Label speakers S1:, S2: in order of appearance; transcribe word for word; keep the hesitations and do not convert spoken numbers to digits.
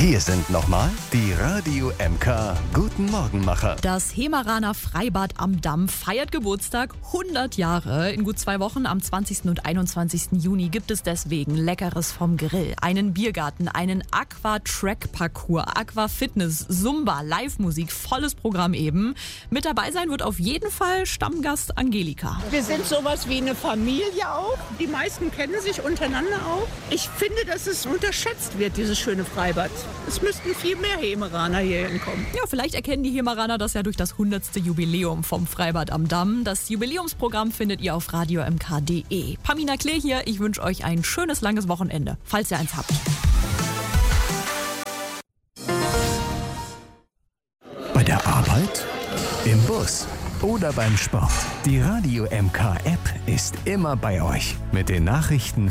S1: Hier sind nochmal die Radio M K Guten Morgenmacher.
S2: Das Hemeraner Freibad am Damm feiert Geburtstag, hundert Jahre. In gut zwei Wochen, am zwanzigsten und einundzwanzigsten Juni, gibt es deswegen Leckeres vom Grill, einen Biergarten, einen Aqua-Track-Parcours, Aqua-Fitness, Zumba, Live-Musik, volles Programm eben. Mit dabei sein wird auf jeden Fall Stammgast Angelika.
S3: Wir sind sowas wie eine Familie auch. Die meisten kennen sich untereinander auch. Ich finde, dass es unterschätzt wird, dieses schöne Freibad. Es müssten viel mehr Hemeraner hier hinkommen.
S2: Ja, vielleicht erkennen die Hemeraner das ja durch das hundertste Jubiläum vom Freibad am Damm. Das Jubiläumsprogramm findet ihr auf radio m k punkt d e. Pamina Klee hier, ich wünsche euch ein schönes, langes Wochenende, falls ihr eins habt.
S1: Bei der Arbeit, im Bus oder beim Sport. Die Radio M K App ist immer bei euch. Mit den Nachrichten